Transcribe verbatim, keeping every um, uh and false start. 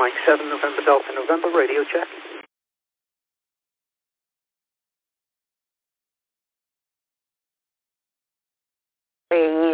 Mike seven, November Delta, November, radio check. Radio